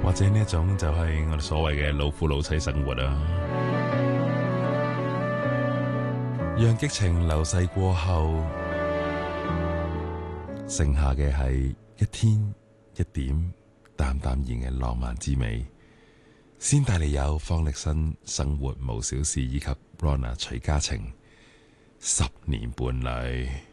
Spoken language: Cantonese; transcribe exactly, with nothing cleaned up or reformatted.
或者呢一種就係我哋所謂嘅老夫老妻生活啊。讓激情流逝過後，剩下嘅係一天一點淡淡然嘅浪漫之美。先帶嚟有方力申生活無小事以及 Rona 徐嘉晴十年伴侶。